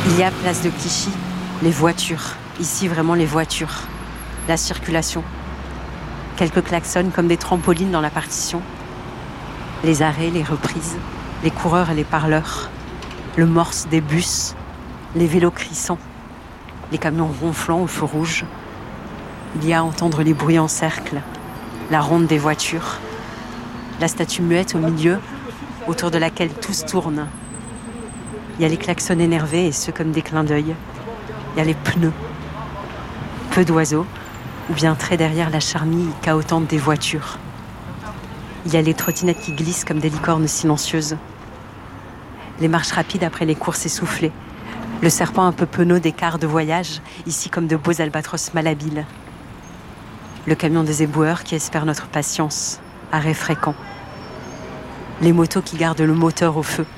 Il y a place de Clichy, les voitures. Ici, vraiment les voitures. La circulation. Quelques klaxons comme des trampolines dans la partition. Les arrêts, les reprises, les coureurs et les parleurs. Le morse des bus, les vélos crissants, les camions ronflants au feu rouge. Il y a à entendre les bruits en cercle, la ronde des voitures, la statue muette au milieu, autour de laquelle tous tournent. Il y a les klaxons énervés et ceux comme des clins d'œil. Il y a les pneus. Peu d'oiseaux, ou bien très derrière la charmille cahotante des voitures. Il y a les trottinettes qui glissent comme des licornes silencieuses. Les marches rapides après les courses essoufflées. Le serpent un peu penaud des cars de voyage, ici comme de beaux albatros malhabiles. Le camion des éboueurs qui espère notre patience, arrêt fréquent. Les motos qui gardent le moteur au feu.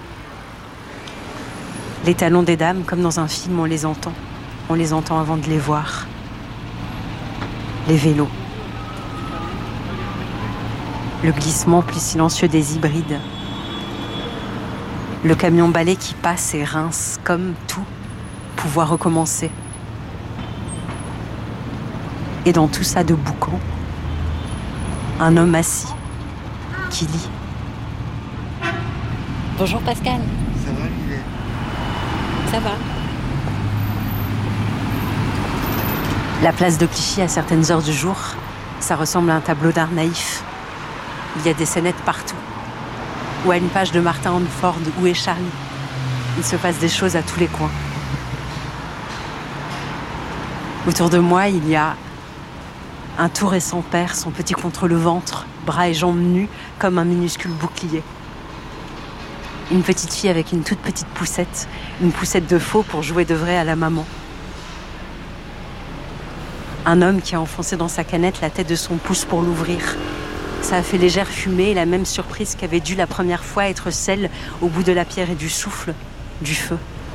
Les talons des dames, comme dans un film, on les entend. On les entend avant de les voir. Les vélos. Le glissement plus silencieux des hybrides. Le camion balai qui passe et rince, comme tout, pouvoir recommencer. Et dans tout ça de boucan, un homme assis, qui lit. Bonjour Pascal. Ça va, Livet? Ça va. La place de Clichy à certaines heures du jour, ça ressemble à un tableau d'art naïf. Il y a des scénettes partout. Ou à une page de Martin Handford, Où est Charlie? Il se passe des choses à tous les coins. Autour de moi, il y a un tout récent père, son petit contre le ventre, bras et jambes nus comme un minuscule bouclier. Une petite fille avec une toute petite poussette, une poussette de faux pour jouer de vrai à la maman. Un homme qui a enfoncé dans sa canette la tête de son pouce pour l'ouvrir. Ça a fait légère fumée et la même surprise qu'avait dû la première fois être celle au bout de la pierre et du souffle, du feu.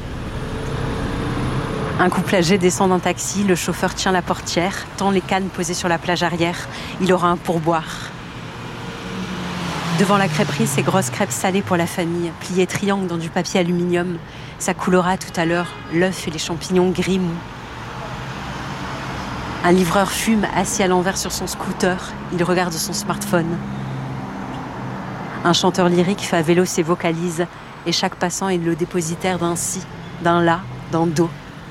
Un couple âgé descend d'un taxi, le chauffeur tient la portière, tend les cannes posées sur la plage arrière. Il aura un pourboire. Devant la crêperie, ces grosses crêpes salées pour la famille, pliées triangle dans du papier aluminium. Ça coulera tout à l'heure l'œuf et les champignons gris mous. Un livreur fume assis à l'envers sur son scooter. Il regarde son smartphone. Un chanteur lyrique fait à vélo ses vocalises et chaque passant est le dépositaire d'un si, d'un là, d'un do.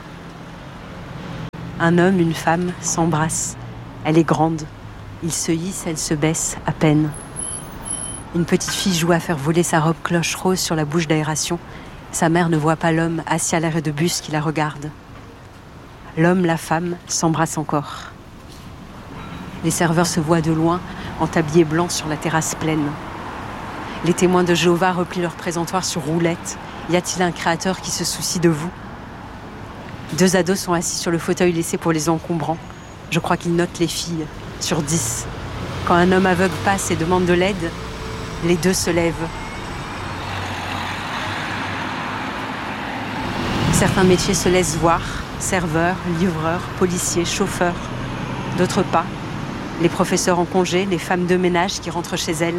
Un homme, une femme s'embrassent. Elle est grande. Ils se hissent, elle se baisse à peine. Une petite fille joue à faire voler sa robe cloche rose sur la bouche d'aération. Sa mère ne voit pas l'homme assis à l'arrêt de bus qui la regarde. L'homme, la femme s'embrassent encore. Les serveurs se voient de loin, en tablier blanc sur la terrasse pleine. Les témoins de Jéhovah replient leur présentoir sur roulette. Y a-t-il un créateur qui se soucie de vous? 2 ados sont assis sur le fauteuil laissé pour les encombrants. Je crois qu'ils notent les filles, sur 10. Quand un homme aveugle passe et demande de l'aide, les 2 se lèvent. Certains métiers se laissent voir. Serveurs, livreurs, policiers, chauffeurs. D'autres pas. Les professeurs en congé, les femmes de ménage qui rentrent chez elles.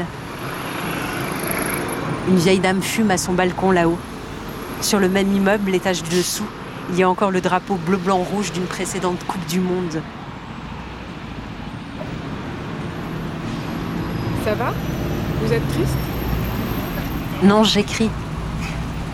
Une vieille dame fume à son balcon là-haut. Sur le même immeuble, l'étage du dessous, il y a encore le drapeau bleu-blanc-rouge d'une précédente Coupe du Monde. Ça va? Vous êtes triste? Non, j'écris.